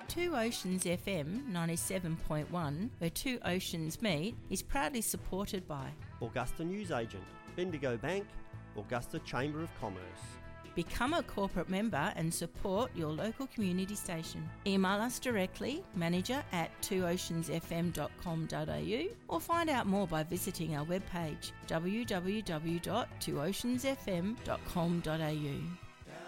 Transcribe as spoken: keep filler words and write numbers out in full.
Two Oceans F M ninety-seven point one, where two oceans meet, is proudly supported by Augusta Newsagent, Bendigo Bank, Augusta Chamber of Commerce. Become a corporate member and support your local community station. Email us directly, manager at two oceans f m dot com dot a u, or find out more by visiting our webpage w w w dot two oceans f m dot com dot a u.